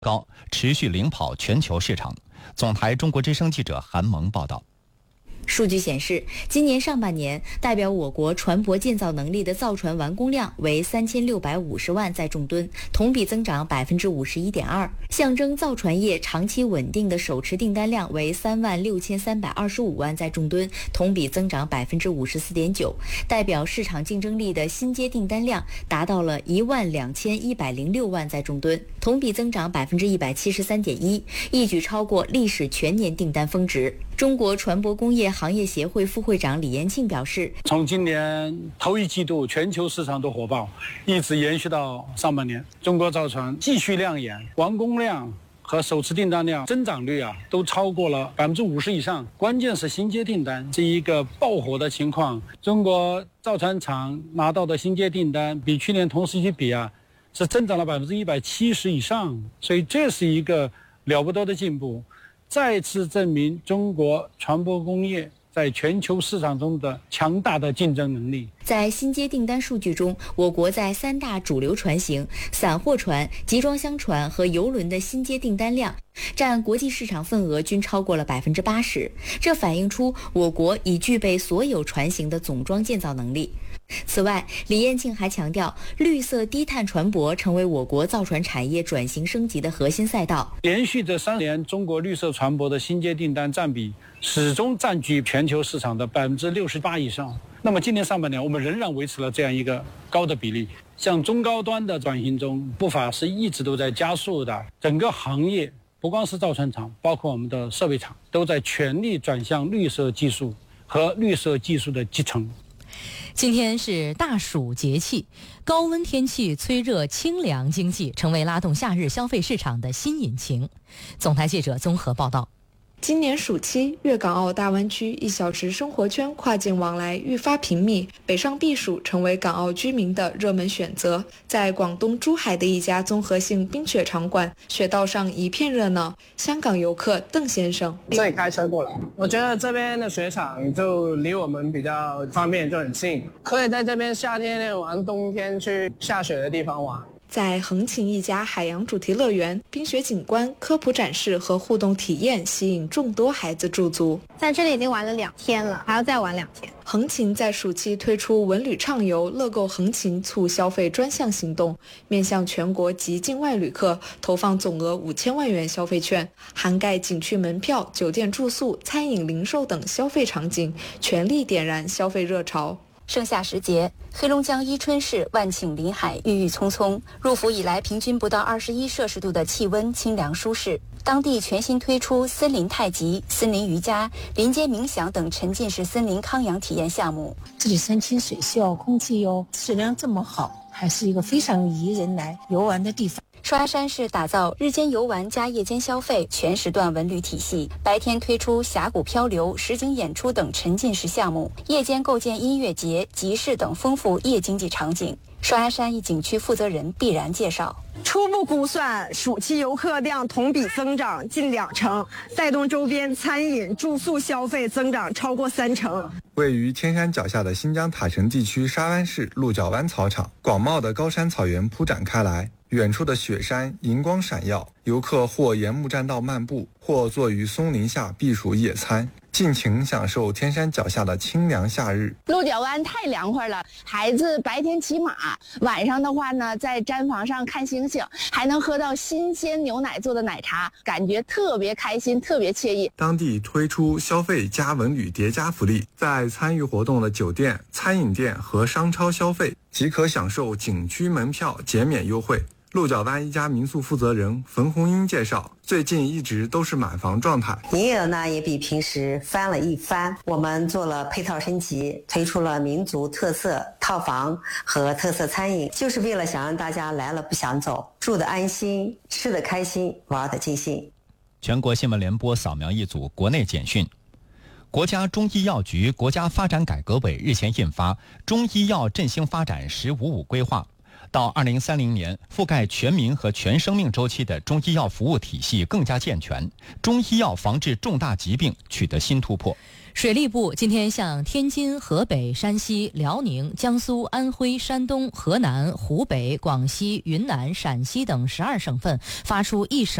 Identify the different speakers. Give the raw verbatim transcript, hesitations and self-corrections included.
Speaker 1: 高，持续领跑全球市场。总台中国之声记者韩萌报道。
Speaker 2: 数据显示，今年上半年代表我国船舶建造能力的造船完工量为三千六百五十万载重吨，同比增长百分之五十一点二，象征造船业长期稳定的手持订单量为三万六千三百二十五万载重吨，同比增长百分之五十四点九，代表市场竞争力的新接订单量达到了一万两千一百零六万载重吨，同比增长百分之一百七十三点一，一举超过历史全年订单峰值。中国船舶工业行业协会副会长李延庆表示，
Speaker 3: 从今年头一季度全球市场都火爆，一直延续到上半年，中国造船继续亮眼，完工量和手持订单量增长率啊都超过了百分之五十以上。关键是新接订单是一个爆火的情况，中国造船厂拿到的新接订单比去年同时期比啊是增长了百分之一百七十以上，所以这是一个了不得的进步，再次证明中国船舶工业在全球市场中的强大的竞争能力。
Speaker 2: 在新接订单数据中，我国在三大主流船型、散货船、集装箱船和邮轮的新接订单量占国际市场份额均超过了百分之八十，这反映出我国已具备所有船型的总装建造能力。此外，李彦庆还强调，绿色低碳船舶成为我国造船产业转型升级的核心赛道。
Speaker 3: 连续这三年，中国绿色船舶的新接订单占比始终占据全球市场的百分之六十八以上。那么今年上半年，我们仍然维持了这样一个高的比例。像中高端的转型中，步伐是一直都在加速的。整个行业不光是造船厂，包括我们的设备厂，都在全力转向绿色技术和绿色技术的集成。
Speaker 4: 今天是大暑节气，高温天气催热清凉经济，成为拉动夏日消费市场的新引擎。总台记者综合报道。
Speaker 5: 今年暑期，粤港澳大湾区一小时生活圈跨境往来愈发频密，北上避暑成为港澳居民的热门选择。在广东珠海的一家综合性冰雪场馆，雪道上一片热闹。香港游客邓先生，
Speaker 6: 自己开车过来，我觉得这边的雪场就离我们比较方便，就很近，可以在这边夏天玩，冬天去下雪的地方玩。
Speaker 5: 在横琴一家海洋主题乐园，冰雪景观、科普展示和互动体验吸引众多孩子驻足。
Speaker 7: 在这里已经玩了两天了，还要再玩两天。
Speaker 5: 横琴在暑期推出文旅畅游、乐购横琴促消费专项行动，面向全国及境外旅客投放总额五千万元消费券，涵盖景区门票、酒店住宿、餐饮零售等消费场景，全力点燃消费热潮。
Speaker 2: 盛夏时节，黑龙江伊春市万顷林海郁郁葱葱，入伏以来平均不到二十一摄氏度的气温清凉舒适。当地全新推出森林太极、森林瑜伽、林间冥想等沉浸式森林康养体验项目。
Speaker 8: 这里山清水秀，空气哟质量这么好，还是一个非常宜人来游玩的地方。
Speaker 2: 双鸭山是打造日间游玩加夜间消费全时段文旅体系，白天推出峡谷漂流、实景演出等沉浸式项目，夜间构建音乐节、集市等丰富夜经济场景。双鸭山一景区负责人毕然介绍，
Speaker 9: 初步估算，暑期游客量同比增长近两成，带动周边餐饮、住宿消费增长超过三成。
Speaker 10: 位于天山脚下的新疆塔城地区沙湾市鹿角湾草场，广袤的高山草原铺展开来，远处的雪山银光闪耀，游客或沿木栈道漫步，或坐于松林下避暑野餐，尽情享受天山脚下的清凉夏日。
Speaker 11: 鹿角湾太凉快了，孩子白天骑马，晚上的话呢，在毡房上看星星，还能喝到新鲜牛奶做的奶茶，感觉特别开心，特别惬意。
Speaker 10: 当地推出消费加文旅叠加福利，在参与活动的酒店、餐饮店和商超消费，即可享受景区门票减免优惠。鹿角湾一家民宿负责人冯红英介绍，最近一直都是满房状态，
Speaker 12: 营业额呢也比平时翻了一番。我们做了配套升级，推出了民族特色套房和特色餐饮，就是为了想让大家来了不想走，住得安心，吃得开心，玩得尽兴。
Speaker 1: 全国新闻联播扫描一组国内简讯。国家中医药局国家发展改革委日前印发《中医药振兴发展“十五五”规划》， 到二零三零年，覆盖全民和全生命周期的中医药服务体系更加健全，中医药防治重大疾病取得新突破。
Speaker 4: 水利部今天向天津、河北、山西、辽宁、江苏、安徽、山东、河南、湖北、广西、云南、陕西等十二省份发出一省